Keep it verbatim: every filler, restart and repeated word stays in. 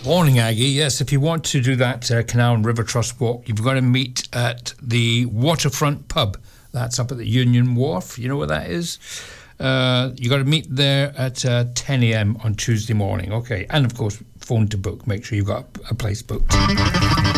Morning, Aggie. Yes, if you want to do that uh, Canal and River Trust walk, you've got to meet at the Waterfront Pub. That's up at the Union Wharf. You know where that is? Uh, you got to meet there at uh, ten a.m. on Tuesday morning. Okay, and of course, phone to book. Make sure you've got a place booked.